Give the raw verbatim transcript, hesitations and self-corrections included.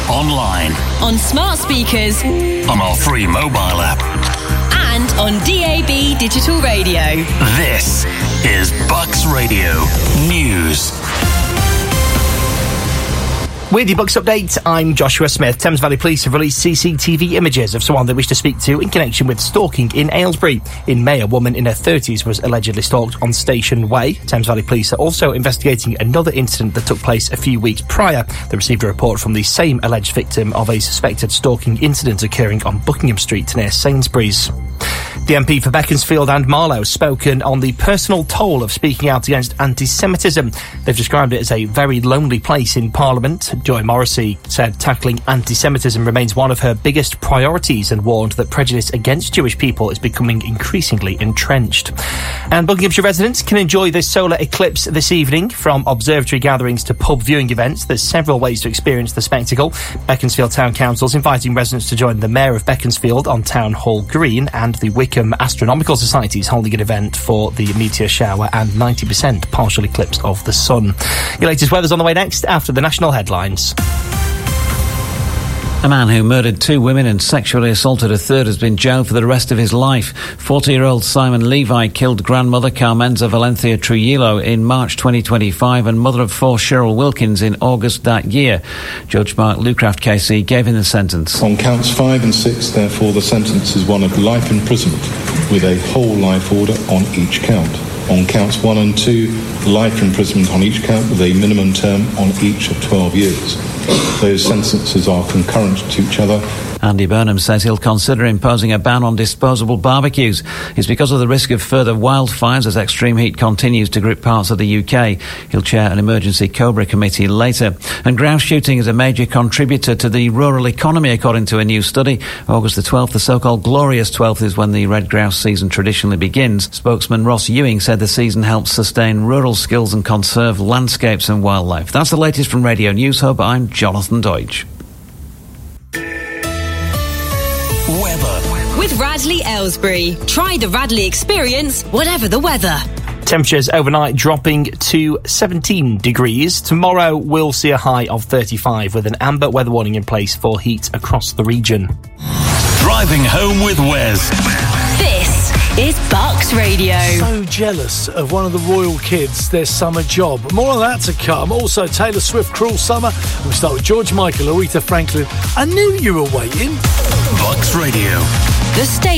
online, on smart speakers, on our free mobile app, and on D A B digital radio. This is Bucks Radio News. Weirdie Bucks update, I'm Joshua Smith. Thames Valley Police have released C C T V images of someone they wish to speak to in connection with stalking in Aylesbury. In May, a woman in her thirties was allegedly stalked on Station Way. Thames Valley Police are also investigating another incident that took place a few weeks prior. They received a report from the same alleged victim of a suspected stalking incident occurring on Buckingham Street near Sainsbury's. The M P for Beaconsfield and Marlow has spoken on the personal toll of speaking out against anti-Semitism. They've described it as a very lonely place in Parliament. Joy Morrissey said tackling anti-Semitism remains one of her biggest priorities and warned that prejudice against Jewish people is becoming increasingly entrenched. And Buckinghamshire residents can enjoy the solar eclipse this evening. From observatory gatherings to pub viewing events, there's several ways to experience the spectacle. Beaconsfield Town Council's inviting residents to join the Mayor of Beaconsfield on Town Hall Green, and the Wickham Astronomical Society is holding an event for the meteor shower and ninety percent partial eclipse of the sun. Your latest weather's on the way next after the national headlines. A man who murdered two women and sexually assaulted a third has been jailed for the rest of his life. forty-year-old Simon Levi killed grandmother Carmenza Valencia Trujillo in March twenty twenty-five and mother of four Cheryl Wilkins in August that year. Judge Mark Lucraft K C gave him the sentence. On counts five and six, therefore, the sentence is one of life imprisonment with a whole life order on each count. On counts one and two, life imprisonment on each count with a minimum term on each of twelve years. Those sentences are concurrent to each other. Andy Burnham says he'll consider imposing a ban on disposable barbecues. It's because of the risk of further wildfires as extreme heat continues to grip parts of the U K. He'll chair an emergency Cobra committee later. And grouse shooting is a major contributor to the rural economy, according to a new study. August the twelfth, the so-called glorious twelfth, is when the red grouse season traditionally begins. Spokesman Ross Ewing said the season helps sustain rural skills and conserve landscapes and wildlife. That's the latest from Radio News Hub. I'm Jonathan Deutsch. Weather. With Radley Aylesbury. Try the Radley experience, whatever the weather. Temperatures overnight dropping to seventeen degrees. Tomorrow we'll see a high of thirty-five with an amber weather warning in place for heat across the region. Driving home with Wes. This is Bucks Radio. So jealous of one of the royal kids, their summer job. More on that to come. Also, Taylor Swift, Cruel Summer. We start with George Michael, Aretha Franklin. I knew you were waiting. Bucks Radio. The station.